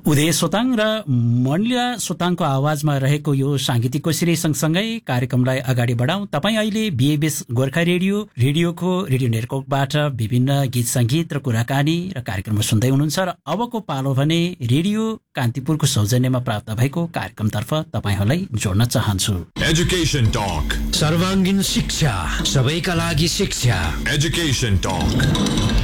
उदय सोताङ र मण्डला सोताङको आवाजमा रहेको यो साङ्गीतिक कोसेली सँगसँगै कार्यक्रमलाई अगाडि बढाउँ। तपाईँ अहिले बीएबीएस गोर्खा रेडियोको रेडियो नेटवर्कबाट विभिन्न गीत सङ्गीत र कुराकानी र कार्यक्रममा सुन्दै हुनुहुन्छ। र अबको पालो भने रेडियो कान्तिपुरको सौजन्यमा प्राप्त भएको कार्यक्रमतर्फ तपाईँहरूलाई जोड्न चाहन्छु। एजुकेसन टक, सर्वाङ्गीन शिक्षा, सबैका लागि शिक्षा। Education talk.